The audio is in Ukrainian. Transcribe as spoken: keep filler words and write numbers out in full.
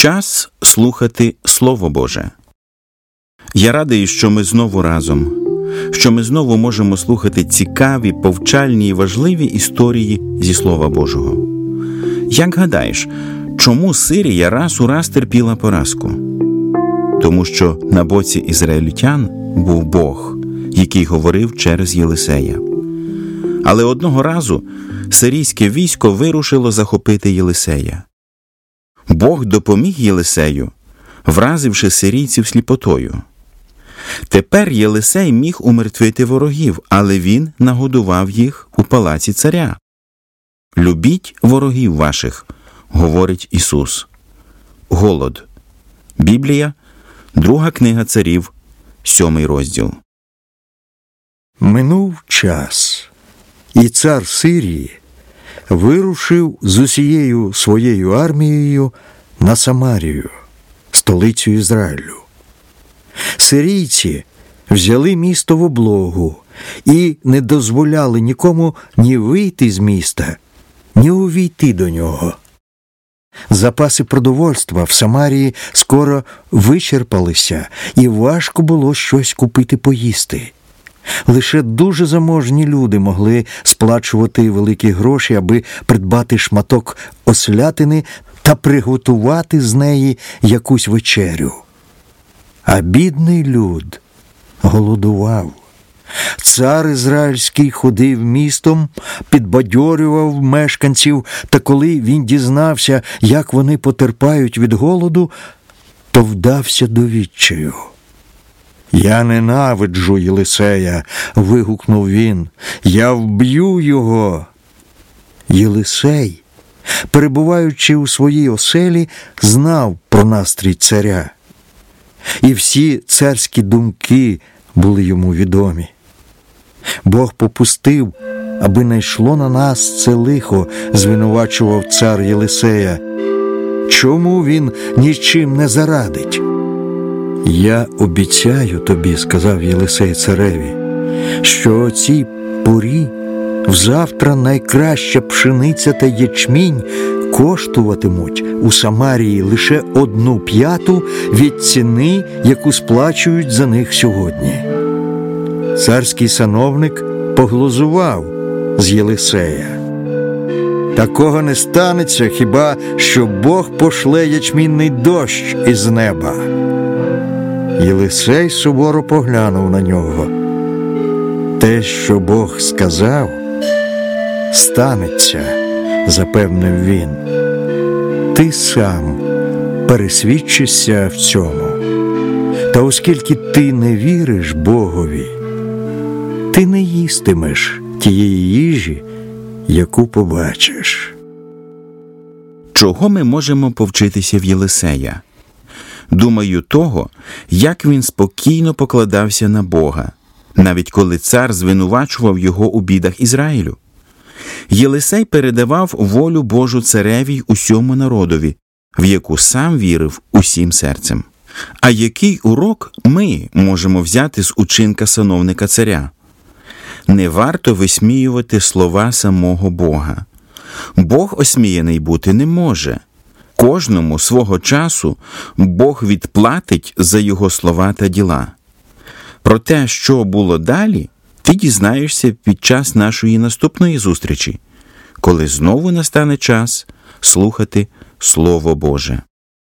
Час слухати Слово Боже. Я радий, що ми знову разом, що ми знову можемо слухати цікаві, повчальні і важливі історії зі Слова Божого. Як гадаєш, чому Сирія раз у раз терпіла поразку? Тому що на боці ізраїльтян був Бог, який говорив через Єлисея. Але одного разу сирійське військо вирушило захопити Єлисея. Бог допоміг Єлисею, вразивши сирійців сліпотою. Тепер Єлисей міг умертвити ворогів, але він нагодував їх у палаці царя. «Любіть ворогів ваших», – говорить Ісус. Голод. Біблія, друга книга царів, сьомий розділ. Минув час, і цар Сирії вирушив з усією своєю армією на Самарію, столицю Ізраїлю. Сирійці взяли місто в облогу і не дозволяли нікому ні вийти з міста, ні увійти до нього. Запаси продовольства в Самарії скоро вичерпалися, і важко було щось купити поїсти. Лише дуже заможні люди могли сплачувати великі гроші, аби придбати шматок ослятини та приготувати з неї якусь вечерю. А бідний люд голодував. Цар ізраїльський ходив містом, підбадьорював мешканців, та коли він дізнався, як вони потерпають від голоду, то вдався до відчаю. «Я ненавиджу Єлисея», – вигукнув він, – «я вб'ю його». Єлисей, перебуваючи у своїй оселі, знав про настрій царя. І всі царські думки були йому відомі. «Бог попустив, аби не йшло на нас це лихо», – звинувачував цар Єлисея. «Чому він нічим не зарадить?» «Я обіцяю тобі», – сказав Єлисей цареві, «що о цій порі взавтра найкраща пшениця та ячмінь коштуватимуть у Самарії лише одну п'яту від ціни, яку сплачують за них сьогодні». Царський сановник поглузував з Єлисея. «Такого не станеться, хіба що Бог пошле ячмінний дощ із неба». Єлисей суворо поглянув на нього. «Те, що Бог сказав, станеться», – запевнив він. «Ти сам пересвідчишся в цьому. Та оскільки ти не віриш Богові, ти не їстимеш тієї їжі, яку побачиш». Чого ми можемо повчитися в Єлисея? Думаю, того, як він спокійно покладався на Бога, навіть коли цар звинувачував його у бідах Ізраїлю. Єлисей передавав волю Божу цареві й усьому народові, в яку сам вірив усім серцем. А який урок ми можемо взяти з учинка сановника царя? Не варто висміювати слова самого Бога. Бог осміяний бути не може. Кожному свого часу Бог відплатить за його слова та діла. Про те, що було далі, ти дізнаєшся під час нашої наступної зустрічі, коли знову настане час слухати Слово Боже.